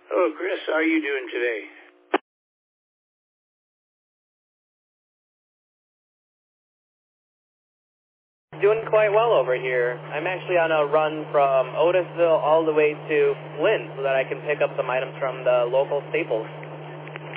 Hello, Chris. How are you doing today? Doing quite well over here. I'm actually on a run from Otisville all the way to Flint so that I can pick up some items from the local Staples.